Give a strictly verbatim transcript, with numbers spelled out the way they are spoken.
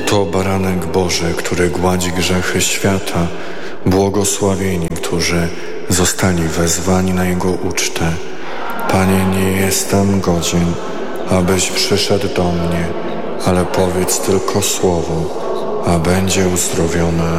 Oto baranek Boży, który gładzi grzechy świata. Błogosławieni, którzy zostali wezwani na Jego ucztę. Panie, nie jestem godzien, abyś przyszedł do mnie, ale powiedz tylko słowo, a będzie uzdrowiona